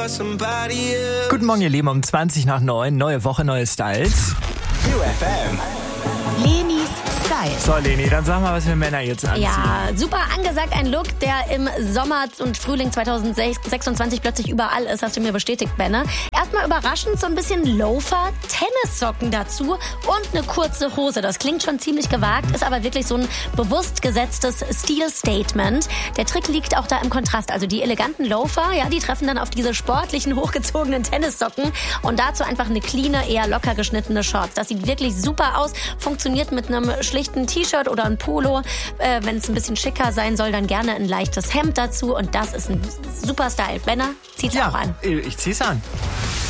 Guten Morgen, ihr Lieben, um 20:20, neue Woche, neue Styles. UFM. Lenis Style. So, Leni, dann sag mal, was wir Männer jetzt anziehen. Ja, super angesagt. Ein Look, der im Sommer und Frühling 2026 plötzlich überall ist, hast du mir bestätigt, Benne. Erstmal überraschend so ein bisschen Loafer, Tennissocken dazu und eine kurze Hose. Das klingt schon ziemlich gewagt, ist aber wirklich so ein bewusst gesetztes Stil-Statement. Der Trick liegt auch da im Kontrast. Also die eleganten Loafer, ja, die treffen dann auf diese sportlichen, hochgezogenen Tennissocken und dazu einfach eine cleane, eher locker geschnittene Shorts. Das sieht wirklich super aus, funktioniert mit einem schlichten T-Shirt oder ein Polo. Wenn es ein bisschen schicker sein soll, dann gerne ein leichtes Hemd dazu und das ist ein super Style. Benner, zieht's auch an. Ich zieh's an.